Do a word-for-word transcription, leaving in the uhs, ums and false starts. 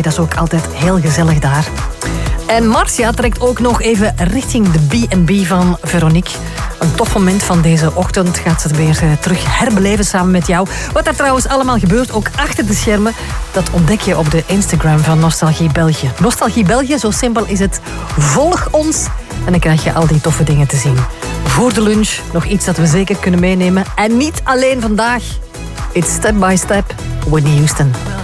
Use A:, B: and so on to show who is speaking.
A: café. Dat is ook altijd heel gezellig daar. En Marcia trekt ook nog even richting de B en B van Veronique. Een tof moment van deze ochtend gaat ze weer terug herbeleven samen met jou. Wat er trouwens allemaal gebeurt, ook achter de schermen, dat ontdek je op de Instagram van Nostalgie België. Nostalgie België, zo simpel is het. Volg ons en dan krijg je al die toffe dingen te zien. Voor de lunch nog iets dat we zeker kunnen meenemen. En niet alleen vandaag. It's Step by Step, Whitney Houston.